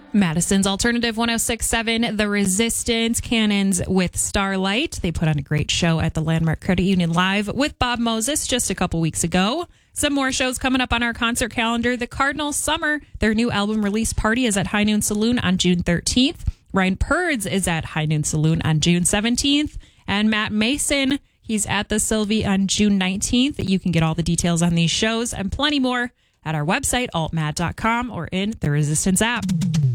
Madison's Alternative 106.7, The Resistance, Cannons with Starlight. They put on a great show at the Landmark Credit Union Live with Bob Moses just a couple weeks ago. Some more shows coming up on our concert calendar. The Cardinals Summer, their new album release party is at High Noon Saloon on June 13th. Ryan Purds is at High Noon Saloon on June 17th. And Matt Mason, he's at the Sylvie on June 19th. You can get all the details on these shows and plenty more at our website, altmad.com, or in the Resistance app.